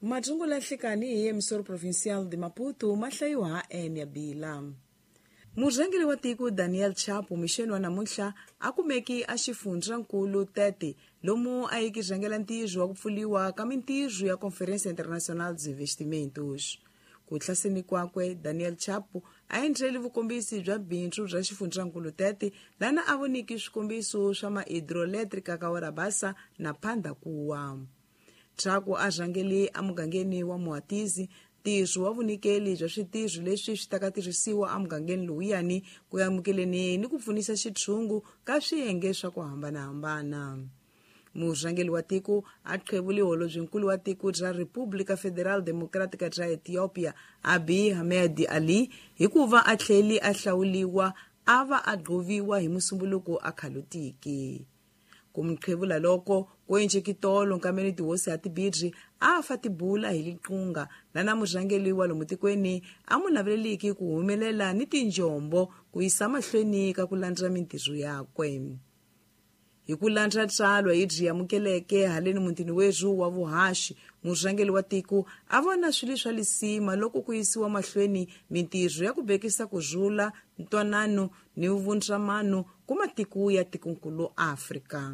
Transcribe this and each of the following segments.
Majungu la hlikani hi emissora provincial de Maputo mahlayiwa enya bila. Murhangeri wa tiko Daniel Chapo mixeni wa namuntlha a kumeki a xifundzankulu tete lomu a yiki rhangela ntizo wa ku pfuliwa ka mintizo ya Conferência Internacional dos Investimentos. Ku thlaseni kwakwe Daniel Chapo a endleli vukombisi bya bindzu bya xifundzankulu tete lana a voniki swikombiso swa mahidroelétrica ka Orabasa na Phanda kuwa. Chapo a rhangeli a mugangeni wa Muatizi ntizo wa vunikeli bya switizo leswi swi ta ka tirhisiwa a mugangeni lowuyani ku amukeleni ni ku pfunisa xitshungu ka swiyenge swa ku hambanahambana. Murhangeli wa tiko a qhevule holobyenkulu wa tiko bya República Federal Democrática bya Ethiopia Abiy Ahmed Ali hikuva a tlheli a hlawuliwa a va a gqoviwa hi musumbuluko a khalotiki. Ku mqhevula loko ku endxe kitolo nkameni tihosi a tibidri a fa tibula hi liqunga lana murhangeli wa lomu tikweni a mu naveleliki ku humelela ni tinjombo ku yisa mahlweni ka ku landza mintirho yakwe. Hi ku landza tsalwa hi byi amukeleke haleni mutini wezu wa vuhaxi murhangeli wa tiko a vona swilo swa lisima loko ku yisiwa mahlweni mintirho ya ku bekisa ku zhula ntwanano ni vuntramano ku matiko ya tikonkulu Afrika.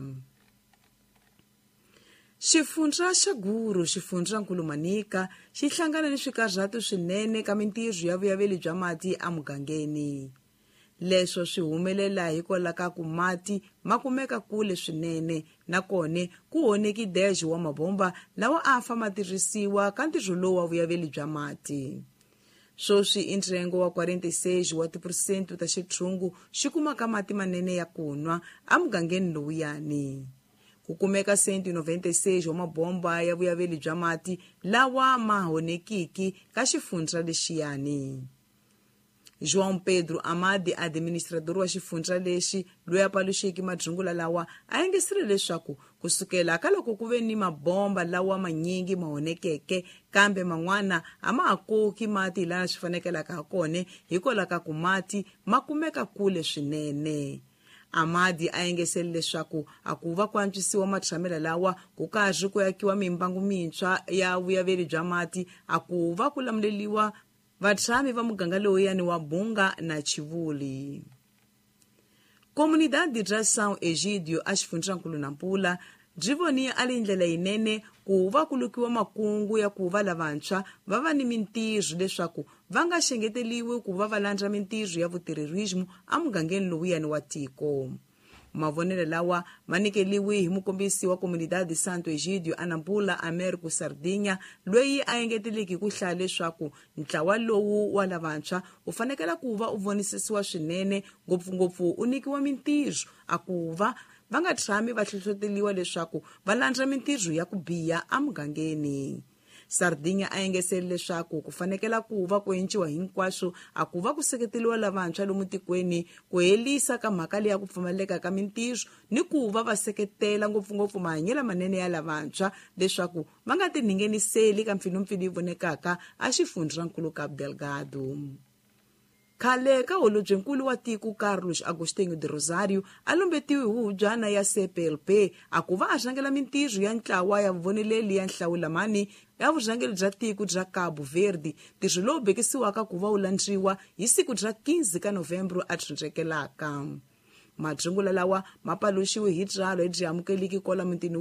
Xifundza xa Guru xifundzankulu Manika xi hlangana ni swikarhato swinene ka mintirho ya vuyaveli bya mati a mugangeni. Leswo swi humelela hikwalaho ka ku mati ma kumeka kule swinene nakone ku honeki deje wa mabomba lawa a fa ma tirhisiwa ka ntirho lowu wa vuyaveli bya mati. Swoswi i ntsengo wa 46 wa tiphesente ta xitshungu xi kumaka mati manene ya kunwa a mugangeni lowuyani. Ku kumeka senti 96 wa mabomba ya vuyaveli bya mati lawa ma honekiki ka xifundza lexiyani. João Pedro Amade, administrador wa xifundza lexi loyi a paluxeki majungula lawa a yingisile leswaku kusukela ka loko ku ve ni mabomba lawa manyingi ma honekeke kambe man'wana a ma ha koki mati hi lana swi fanekelaka ha kone hikwalaho ka ku mati ma kumeka kule swinene. Amadi a yingisele leswaku a ku va ku antswisiwa matshamelo lawa ku karhi ku yakiwa mimbangu mintshwa ya vuyaveli bya mati a ku va ku lamuleliwa vatshami va muganga lowuyani wa Bunga na Chivuli. Comunidade bya São Egídio a xifundzankulu Nampula byi voni a li ndlela yinene ku va ku lukiwa makungu ya ku va lavantshwa va va ni mintirho leswaku va nga xengeteliwi ku va va landza mintirho ya vuterorismo a mugangeni lowuyani wa tiko. Mavonelo lawa manikeliwi hi mukombisi wa Comunidade Santo Egídio a Nampula Américo Sardinha loyi a engeteleki ku hlaya leswaku ntlawa lowu wa lavantshwa u fanekela ku va u vonisisiwa swinene ngopfungopfu u nikiwa mintirho a ku va nga tshami va hlohloteliwa leswaku va landza mintirho ya ku biha a mugangeni. Sardinha a yingisele leswaku ku fanekela ku va ku endliwa hinkwaswo a ku va ku seketeliwa lavantshwa lomu tikweni ku helisa ka mhaka leyi ya ku pfumaleka ka mintirho ni ku va va seketela ngopfungopfu mahanyelo manene ya lavantshwa leswaku va nga tinhingeniseli ka mpfinompfino yi vonekaka a xifundzankulu Cabo Delgado. Khale ka holobyenkulu wa tiko Carlos Agostinho de Rosário a lombetiwe hubyana ya CPLP a ku va a rhangela mintirho ya ntlawa ya vuvoneleli ya nhlawulamani ya vurhangeli bya tiko bya Cabo Verde ntirho lowu bekisiwaka ku va wu landriwa hi siku bya 15 ka Novembro a thundzekelaka. Majungula lawa ma paluxiwe hi tsalo hi byi amukeliki kola mutini